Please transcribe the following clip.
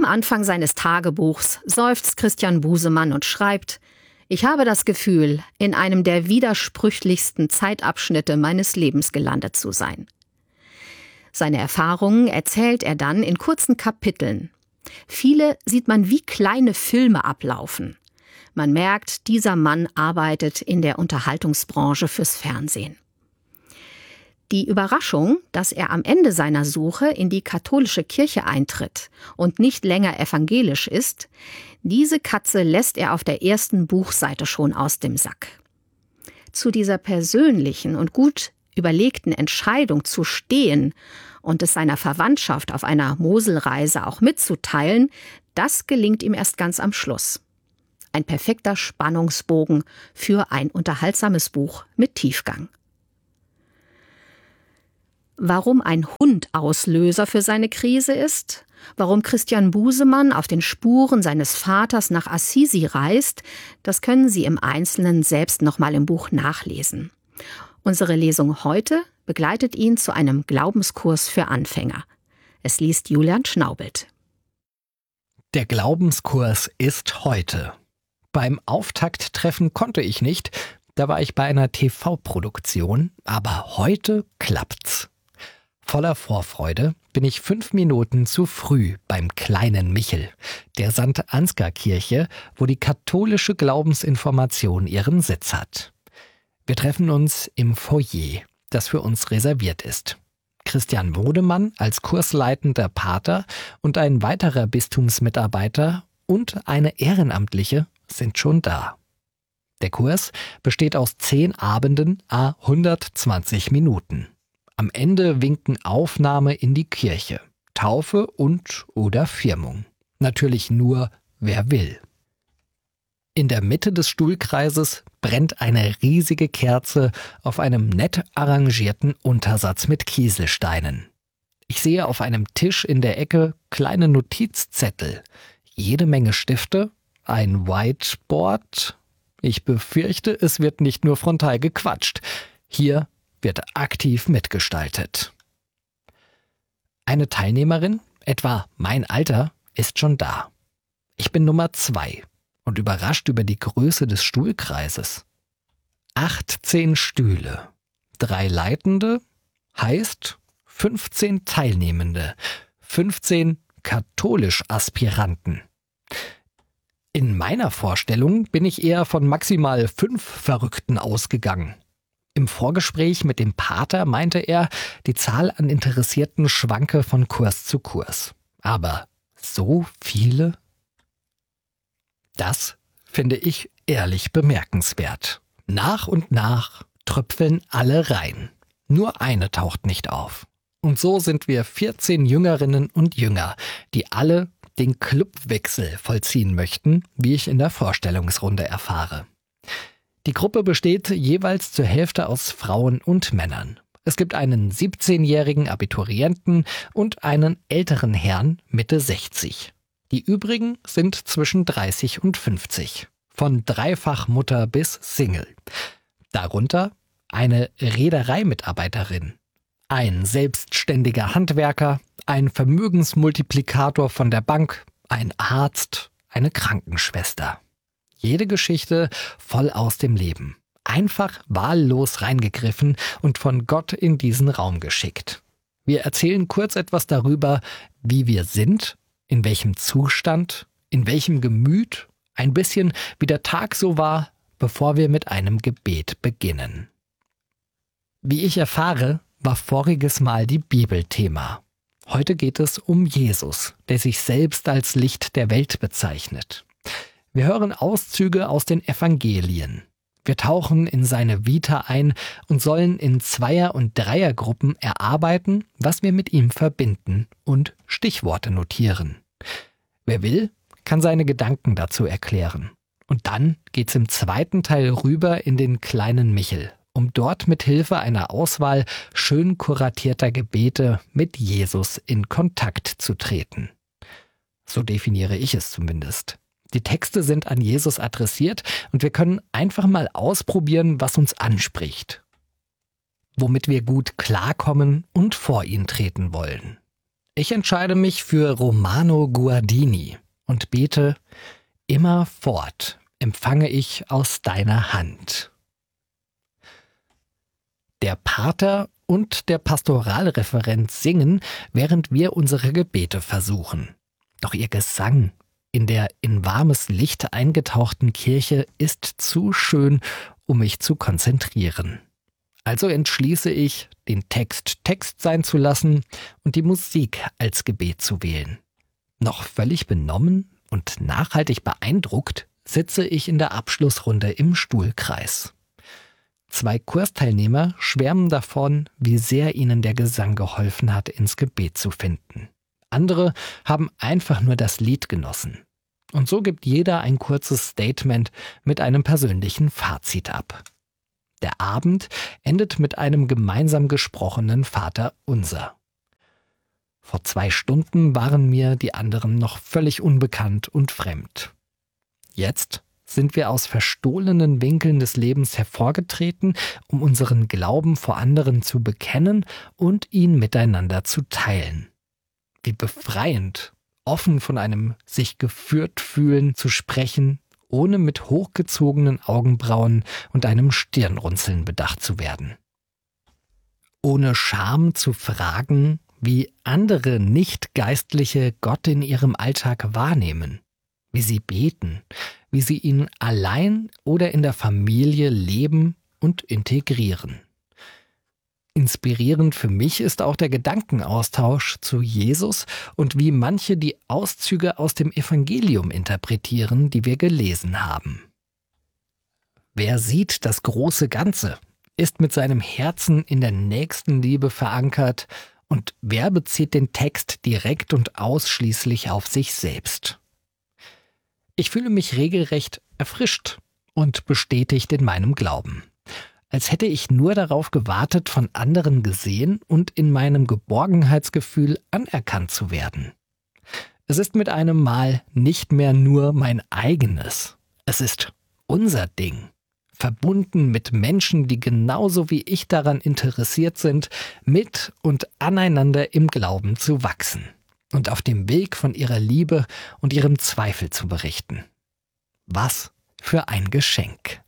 Am Anfang seines Tagebuchs seufzt Christian Busemann und schreibt: Ich habe das Gefühl, in einem der widersprüchlichsten Zeitabschnitte meines Lebens gelandet zu sein. Seine Erfahrungen erzählt er dann in kurzen Kapiteln. Viele sieht man wie kleine Filme ablaufen. Man merkt, dieser Mann arbeitet in der Unterhaltungsbranche fürs Fernsehen. Die Überraschung, dass er am Ende seiner Suche in die katholische Kirche eintritt und nicht länger evangelisch ist, diese Katze lässt er auf der ersten Buchseite schon aus dem Sack. Zu dieser persönlichen und gut überlegten Entscheidung zu stehen und es seiner Verwandtschaft auf einer Moselreise auch mitzuteilen, das gelingt ihm erst ganz am Schluss. Ein perfekter Spannungsbogen für ein unterhaltsames Buch mit Tiefgang. Warum ein Hund Auslöser für seine Krise ist, warum Christian Busemann auf den Spuren seines Vaters nach Assisi reist, das können Sie im Einzelnen selbst nochmal im Buch nachlesen. Unsere Lesung heute begleitet ihn zu einem Glaubenskurs für Anfänger. Es liest Julian Schnaubelt. Der Glaubenskurs ist heute. Beim Auftakttreffen konnte ich nicht, da war ich bei einer TV-Produktion, aber heute klappt's. Voller Vorfreude bin ich 5 Minuten zu früh beim kleinen Michel, der St. Ansgar-Kirche, wo die katholische Glaubensinformation ihren Sitz hat. Wir treffen uns im Foyer, das für uns reserviert ist. Christian Wodemann als kursleitender Pater und ein weiterer Bistumsmitarbeiter und eine Ehrenamtliche sind schon da. Der Kurs besteht aus 10 Abenden à 120 Minuten. Am Ende winken Aufnahme in die Kirche, Taufe und/oder Firmung. Natürlich nur, wer will. In der Mitte des Stuhlkreises brennt eine riesige Kerze auf einem nett arrangierten Untersatz mit Kieselsteinen. Ich sehe auf einem Tisch in der Ecke kleine Notizzettel, jede Menge Stifte, ein Whiteboard. Ich befürchte, es wird nicht nur frontal gequatscht. Hier wird aktiv mitgestaltet. Eine Teilnehmerin, etwa mein Alter, ist schon da. Ich bin Nummer 2 und überrascht über die Größe des Stuhlkreises. 18 Stühle, 3 Leitende, heißt 15 Teilnehmende, 15 Katholisch-Aspiranten. In meiner Vorstellung bin ich eher von maximal 5 Verrückten ausgegangen. Im Vorgespräch mit dem Pater meinte er, die Zahl an Interessierten schwanke von Kurs zu Kurs. Aber so viele? Das finde ich ehrlich bemerkenswert. Nach und nach tröpfeln alle rein. Nur eine taucht nicht auf. Und so sind wir 14 Jüngerinnen und Jünger, die alle den Clubwechsel vollziehen möchten, wie ich in der Vorstellungsrunde erfahre. Die Gruppe besteht jeweils zur Hälfte aus Frauen und Männern. Es gibt einen 17-jährigen Abiturienten und einen älteren Herrn Mitte 60. Die übrigen sind zwischen 30 und 50. Von Dreifachmutter bis Single. Darunter eine Reedereimitarbeiterin, ein selbstständiger Handwerker, ein Vermögensmultiplikator von der Bank, ein Arzt, eine Krankenschwester. Jede Geschichte voll aus dem Leben. Einfach wahllos reingegriffen und von Gott in diesen Raum geschickt. Wir erzählen kurz etwas darüber, wie wir sind, in welchem Zustand, in welchem Gemüt, ein bisschen wie der Tag so war, bevor wir mit einem Gebet beginnen. Wie ich erfahre, war voriges Mal die Bibel Thema. Heute geht es um Jesus, der sich selbst als Licht der Welt bezeichnet. Wir hören Auszüge aus den Evangelien. Wir tauchen in seine Vita ein und sollen in Zweier- und Dreiergruppen erarbeiten, was wir mit ihm verbinden und Stichworte notieren. Wer will, kann seine Gedanken dazu erklären. Und dann geht's im zweiten Teil rüber in den kleinen Michel, um dort mit Hilfe einer Auswahl schön kuratierter Gebete mit Jesus in Kontakt zu treten. So definiere ich es zumindest. Die Texte sind an Jesus adressiert und wir können einfach mal ausprobieren, was uns anspricht. Womit wir gut klarkommen und vor ihn treten wollen. Ich entscheide mich für Romano Guardini und bete: Immerfort empfange ich aus deiner Hand. Der Pater und der Pastoralreferent singen, während wir unsere Gebete versuchen. Doch ihr Gesang in der in warmes Licht eingetauchten Kirche ist zu schön, um mich zu konzentrieren. Also entschließe ich, den Text Text sein zu lassen und die Musik als Gebet zu wählen. Noch völlig benommen und nachhaltig beeindruckt sitze ich in der Abschlussrunde im Stuhlkreis. 2 Kursteilnehmer schwärmen davon, wie sehr ihnen der Gesang geholfen hat, ins Gebet zu finden. Andere haben einfach nur das Lied genossen. Und so gibt jeder ein kurzes Statement mit einem persönlichen Fazit ab. Der Abend endet mit einem gemeinsam gesprochenen Vaterunser. Vor 2 Stunden waren mir die anderen noch völlig unbekannt und fremd. Jetzt sind wir aus verstohlenen Winkeln des Lebens hervorgetreten, um unseren Glauben vor anderen zu bekennen und ihn miteinander zu teilen. Wie befreiend, offen von einem sich geführt fühlen zu sprechen, ohne mit hochgezogenen Augenbrauen und einem Stirnrunzeln bedacht zu werden. Ohne Scham zu fragen, wie andere Nicht-Geistliche Gott in ihrem Alltag wahrnehmen, wie sie beten, wie sie ihn allein oder in der Familie leben und integrieren. Inspirierend für mich ist auch der Gedankenaustausch zu Jesus und wie manche die Auszüge aus dem Evangelium interpretieren, die wir gelesen haben. Wer sieht das große Ganze, ist mit seinem Herzen in der Nächstenliebe verankert, und wer bezieht den Text direkt und ausschließlich auf sich selbst? Ich fühle mich regelrecht erfrischt und bestätigt in meinem Glauben. Als hätte ich nur darauf gewartet, von anderen gesehen und in meinem Geborgenheitsgefühl anerkannt zu werden. Es ist mit einem Mal nicht mehr nur mein eigenes. Es ist unser Ding, verbunden mit Menschen, die genauso wie ich daran interessiert sind, mit und aneinander im Glauben zu wachsen und auf dem Weg von ihrer Liebe und ihrem Zweifel zu berichten. Was für ein Geschenk!